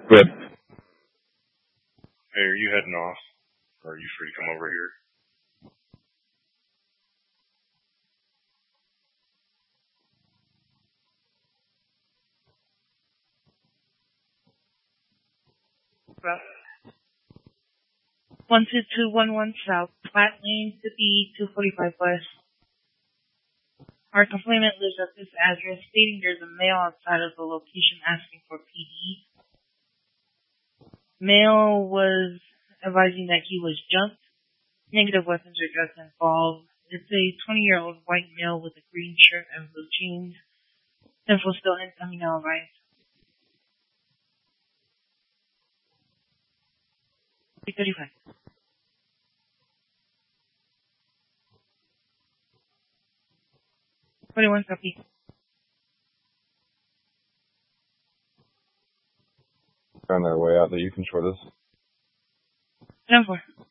Whip. Hey, are you heading off? Or are you free to come over here? Route 12211 South, Platte Lane, 245 West. Our complainant lives at this address, stating there's a male outside of the location asking for PD. Male was advising that he was jumped. Negative weapons or drugs involved. It's a 20-year-old white male with a green shirt and blue jeans. Info still incoming, now advised. 335. 41 copy. 'On their way out that you can short us. 10-4.